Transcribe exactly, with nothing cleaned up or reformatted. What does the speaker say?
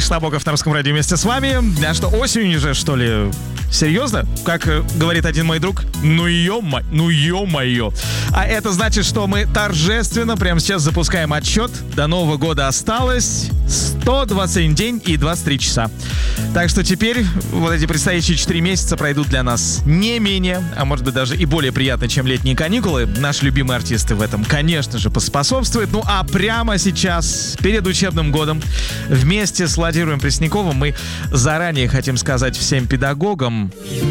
Миша Набоков на Русском радио вместе с вами. А что, осень уже, что ли? Серьезно? Как э, говорит один мой друг, ну ё-моё, ну ё-моё. А это значит, что мы торжественно прямо сейчас запускаем отсчет. До Нового года осталось сто двадцать один день и двадцать три часа. Так что теперь вот эти предстоящие четыре месяца пройдут для нас не менее, а может быть даже и более приятно, чем летние каникулы. Наши любимые артисты в этом, конечно же, поспособствуют. Ну а прямо сейчас, перед учебным годом, вместе с Владимиром Пресняковым мы заранее хотим сказать всем педагогам: